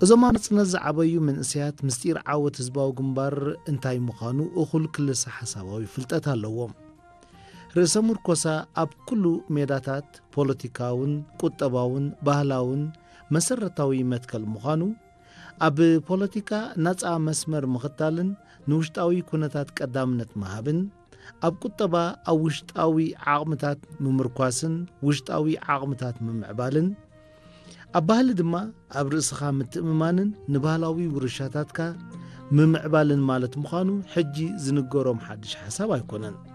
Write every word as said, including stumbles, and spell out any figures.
እዞም አመፅነት ዝዓበዩ መንእስያት ምስጢር ዓወት ህዝባዊ ግንባር እንታይ ምዃኑ እኹል ክልስ ሓሳባዊ ፍልጠት ኣለዎም ርእሰ ሙርኮሳ ኣብ ኩሉ ሜዳታት ፖለቲካውን ቁጠባውን ባህላውን መሰረታዊ መትከል ምዃኑ ኣብ ፖለቲካ ነፃ መስመር ምኽታልን ንውሽጣዊ ኩነታት ቀዳምነት መሃብን ኣብ ቁጠባ ኣብ ውሽጣዊ ዓቕምታት ምምርኳስን ውሽጣዊ ዓቕምታት ምምዕባልን ኣብ ባህሊ ድማ ኣብ ርእስኻ ምትእምማንን ንባህላዊ ውርሻታትካ ምምዕባልን ማለት ምዃኑ ሕጂ ዝንገሮም ሓድሽ ሓሳብ ኣይኮነን